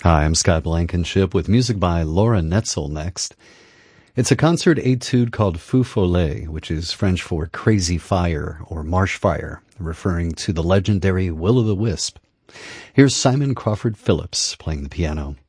Hi, I'm Scott Blankenship with music by Laura Netzel next. It's a concert etude called Feu Follet, which is French for crazy fire or marsh fire, referring to the legendary Will-o'-the-Wisp. Here's Simon Crawford Phillips playing the piano.